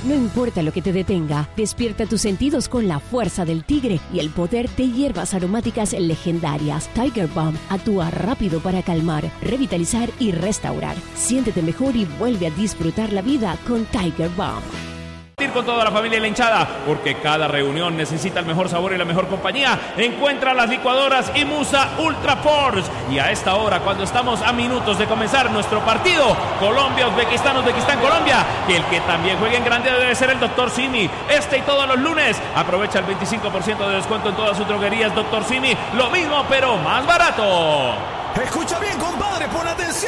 No importa lo que te detenga, despierta tus sentidos con la fuerza del tigre y el poder de hierbas aromáticas legendarias. Tiger Balm actúa rápido para calmar, revitalizar y restaurar. Siéntete mejor y vuelve a disfrutar la vida con Tiger Balm. Con toda la familia y la hinchada, porque cada reunión necesita el mejor sabor y la mejor compañía. Encuentra las licuadoras Imusa Ultra Force. Y a esta hora, cuando estamos a minutos de comenzar nuestro partido, Colombia-Uzbekistán, Uzbekistán-Colombia, que el que también juegue en grande debe ser el Dr. Simi. Y todos los lunes aprovecha el 25% de descuento en todas sus droguerías. Dr. Simi, lo mismo pero más barato. Escucha bien, compadre, pon atención.